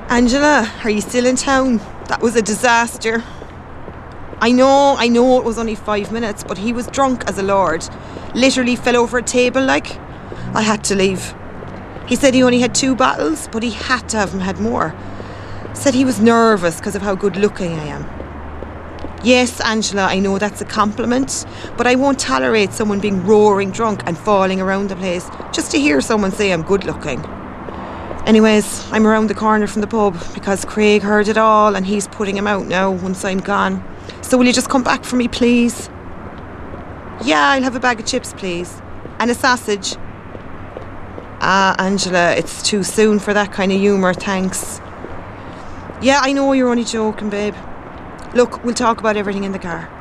Angela, are you still in town? That was a disaster. I know it was only 5 minutes, but he was drunk as a lord. Literally fell over a table like. I had to leave. He said he only had 2 bottles, but he had to have had more. Said he was nervous because of how good looking I am. Yes, Angela, I know that's a compliment, but I won't tolerate someone being roaring drunk and falling around the place just to hear someone say I'm good looking. Anyways, I'm around the corner from the pub because Craig heard it all and he's putting him out now once I'm gone. So will you just come back for me, please? Yeah, I'll have a bag of chips, please. And a sausage. Angela, it's too soon for that kind of humour, thanks. Yeah, I know you're only joking, babe. Look, we'll talk about everything in the car.